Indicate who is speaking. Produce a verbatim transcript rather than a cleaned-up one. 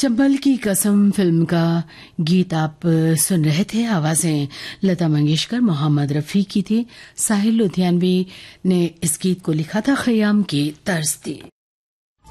Speaker 1: चंबल की कसम फिल्म का गीत आप सुन रहे थे। आवाजें लता मंगेशकर, मोहम्मद रफी की थी। साहिल लुधियानवी ने इस गीत को लिखा था, खयाम की तर्ज थी।